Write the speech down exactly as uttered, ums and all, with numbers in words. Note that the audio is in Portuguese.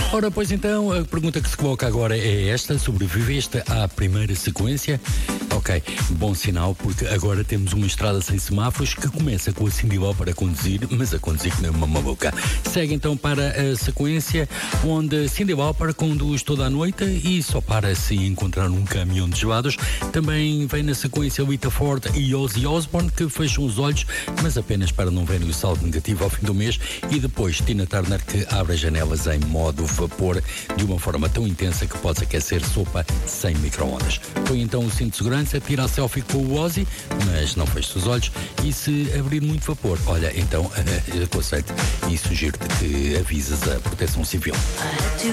Ora, pois então, a pergunta que se coloca agora é esta: sobreviveste à primeira sequência? Ok, bom sinal, porque agora temos uma estrada sem semáforos que começa com a Cyndi Lauper a conduzir, mas a conduzir que nem uma maluca. Segue então para a sequência onde Cyndi Lauper conduz toda a noite e só para se encontrar um caminhão de gelados. Também vem na sequência Rita Ford e Ozzy Osbourne, que fecham os olhos, mas apenas para não verem o saldo negativo ao fim do mês. E depois Tina Turner, que abre as janelas em modo vapor de uma forma tão intensa que pode aquecer sopa sem micro-ondas. Põe então o cinto de segurança, tira a selfie com o Ozzy, mas não feche os olhos, e se abrir muito vapor, olha, então aconselho e sugiro-te que avises a Proteção Civil.